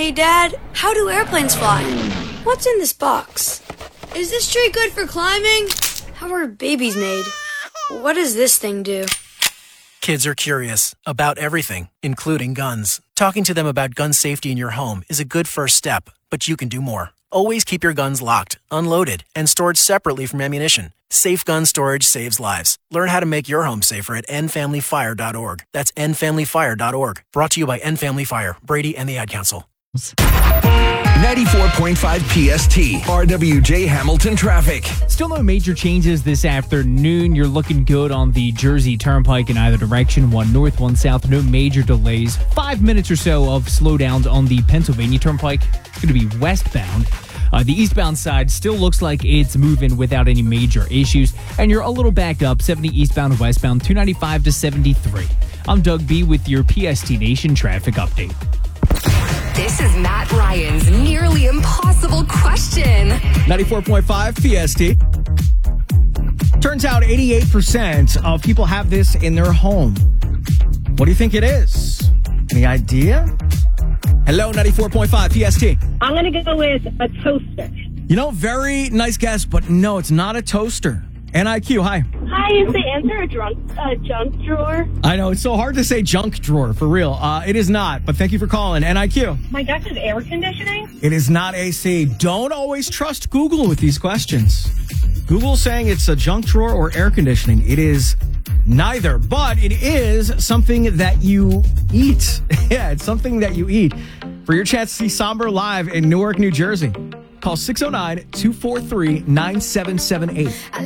Hey, Dad, how do airplanes fly? What's in this box? Is this tree good for climbing? How are babies made? What does this thing do? Kids are curious about everything, including guns. Talking to them about gun safety in your home is a good first step, but you can do more. Always keep your guns locked, unloaded, and stored separately from ammunition. Safe gun storage saves lives. Learn how to make your home safer at endfamilyfire.org. That's endfamilyfire.org. Brought to you by End Family Fire, Brady, and the Ad Council. 94.5 PST, RWJ Hamilton traffic. Still no major changes this afternoon. You're looking good on the Jersey Turnpike in either direction, one north, one south. No major delays. 5 minutes or so of slowdowns on the Pennsylvania Turnpike. It's going to be westbound. The eastbound side still looks like it's moving without any major issues. And you're a little backed up, 70 eastbound, westbound, 295 to 73. I'm Doug B. with your PST Nation traffic update. This is Matt Ryan's nearly impossible question. 94.5 PST. Turns out 88% of people have this in their home. What do you think it is? Any idea? Hello, 94.5 PST. I'm going to go with a toaster. You know, very nice guess, but no, it's not a toaster. NIQ, hi. Hi, is the answer a junk drawer? I know, it's so hard to say junk drawer, for real. It is not, but thank you for calling. NIQ. My guess is air conditioning. It is not AC. Don't always trust Google with these questions. Google's saying it's a junk drawer or air conditioning. It is neither, but it is something that you eat. Yeah, it's something that you eat. For your chance to see Somber live in Newark, New Jersey, call 609-243-9778.